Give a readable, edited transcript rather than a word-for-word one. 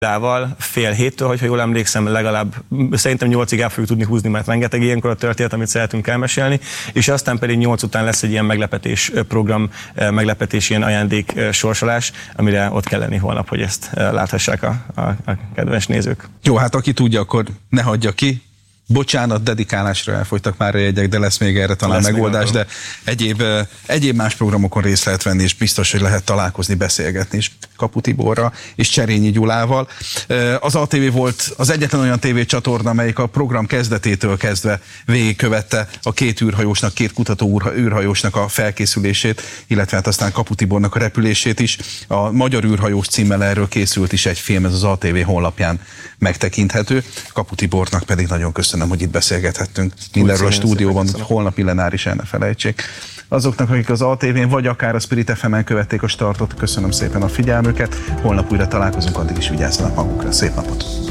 fél héttől, hogyha jól emlékszem, legalább szerintem 8-ig el fogjuk tudni húzni, mert rengeteg ilyenkor a történet, amit szeretünk elmesélni, és aztán pedig 8 után lesz egy ilyen meglepetés program, meglepetés ilyen ajándék sorsolás, amire ott kell lenni holnap, hogy ezt láthassák a kedves nézők. Jó, hát aki tudja, akkor ne hagyja ki. Bocsánat, dedikálásra elfogytak már a jegyek, de lesz még erre talán megoldás, de egyéb más programokon részt lehet venni, és biztos, hogy lehet találkozni, beszélgetni is Kapu Tiborral és Cserényi Gyulával. Az ATV volt az egyetlen olyan tévécsatorna, amelyik a program kezdetétől kezdve végigkövette a két kutató űrhajósnak a felkészülését, illetve hát aztán Kapu Tibornak a repülését is. A Magyar űrhajós címmel erről készült is egy film, ez az ATV honlapján megtekinthető. Kapu Tibornak pedig nagyon köszönöm, hogy itt beszélgethettünk mindenről a stúdióban, holnap millenáris el ne felejtsék. Azoknak, akik az ATV-n vagy akár a Spirit FM-en követték a startot, köszönöm szépen a figyelmüket. Holnap újra találkozunk, addig is vigyázzanak magukra. Szép napot!